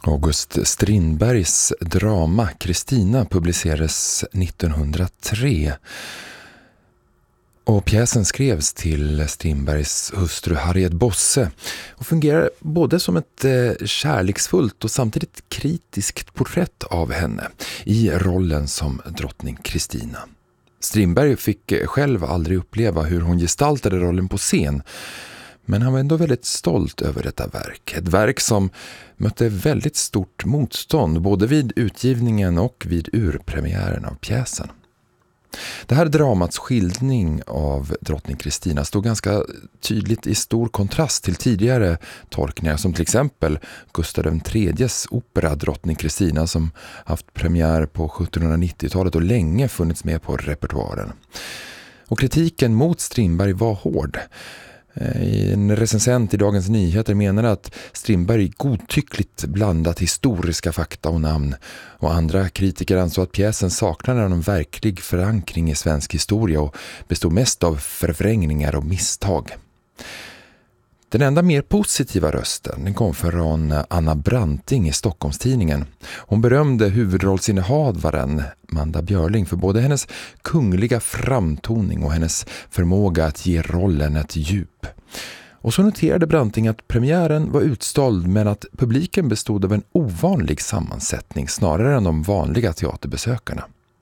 August Strindbergs drama Kristina publicerades 1903 och pjäsen skrevs till Strindbergs hustru Harriet Bosse och fungerar både som ett kärleksfullt och samtidigt kritiskt porträtt av henne i rollen som drottning Kristina. Strindberg fick själv aldrig uppleva hur hon gestaltade rollen på scen, men han var ändå väldigt stolt över detta verk. Ett verk som mötte väldigt stort motstånd både vid utgivningen och vid urpremiären av pjäsen. Det här dramats skildring av drottning Kristina stod ganska tydligt i stor kontrast till tidigare tolkningar som till exempel Gustav III:s opera Drottning Kristina som haft premiär på 1790-talet och länge funnits med på repertoaren. Och kritiken mot Strindberg var hård. En recensent i Dagens Nyheter menade att Strindberg godtyckligt blandat historiska fakta och namn, och andra kritiker ansåg att pjäsen saknade någon verklig förankring i svensk historia och bestod mest av förvrängningar och misstag. Den enda mer positiva rösten kom från Anna Branting i Stockholmstidningen. Hon berömde huvudrollsinnehavaren Manda Björling för både hennes kungliga framtoning och hennes förmåga att ge rollen ett djup. Och så noterade Branting att premiären var utsåld men att publiken bestod av en ovanlig sammansättning snarare än de vanliga teaterbesökarna.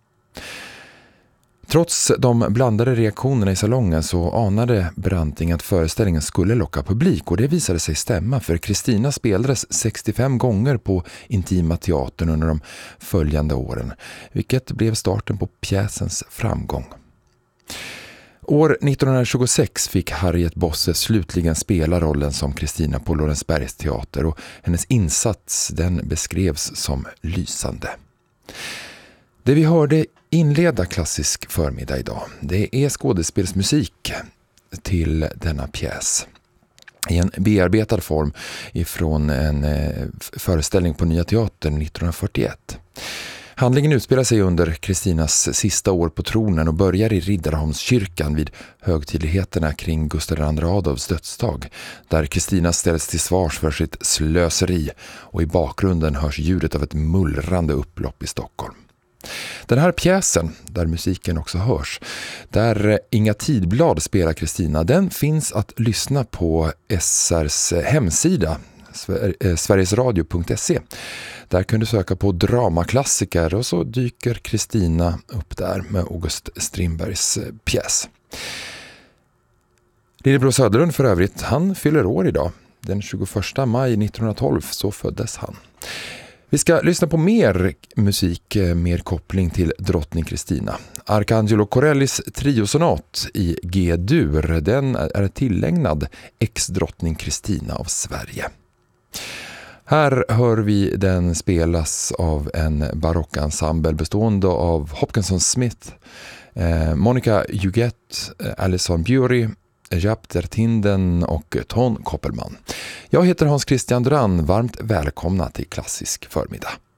Trots de blandade reaktionerna i salongen så anade Branting att föreställningen skulle locka publik, och det visade sig stämma, för Kristina spelades 65 gånger på Intima teatern under de följande åren, vilket blev starten på pjäsens framgång. År 1926 fick Harriet Bosse slutligen spela rollen som Kristina på Lorensbergs teater, och hennes insats den beskrevs som lysande. Det vi hörde inleda Klassisk förmiddag idag, det är skådespelsmusik till denna pjäs i en bearbetad form ifrån en föreställning på Nya Teatern 1941. Handlingen utspelar sig under Kristinas sista år på tronen och börjar i Riddarholmskyrkan vid högtidligheterna kring Gustav II Adolfs dödsdag, där Kristina ställs till svars för sitt slöseri, och i bakgrunden hörs ljudet av ett mullrande upplopp i Stockholm. Den här pjäsen, där musiken också hörs, där Inga Tidblad spelar Kristina, den finns att lyssna på SRs hemsida, sverigesradio.se. Där kan du söka på dramaklassiker och så dyker Kristina upp där med August Strindbergs pjäs. Lillebror Söderlund för övrigt, han fyller år idag. Den 21 maj 1912 så föddes han. Vi ska lyssna på mer musik med koppling till drottning Kristina. Arcangelo Corellis triosonat i G-dur, den är tillägnad ex-drottning Kristina av Sverige. Här hör vi den spelas av en barockensemble bestående av Hopkinson Smith, Monica Huguet, Alison Bury, Jaap ter Tinden och Ton Koppelman. Jag heter Hans Christian Duran. Varmt välkomna till Klassisk förmiddag.